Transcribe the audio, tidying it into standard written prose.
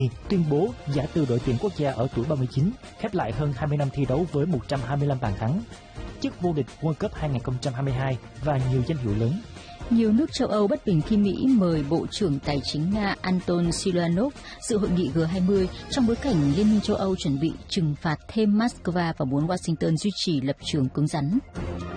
tuyên bố giải từ đội tuyển quốc gia ở tuổi 39, khép lại hơn 20 năm thi đấu với 125 bàn thắng, chức vô địch World Cup 2022 và nhiều danh hiệu lớn. Nhiều nước châu Âu bất bình khi Mỹ mời Bộ trưởng Tài chính Nga Anton Siluanov dự hội nghị G20 trong bối cảnh Liên minh châu Âu chuẩn bị trừng phạt thêm Moscow và muốn Washington duy trì lập trường cứng rắn.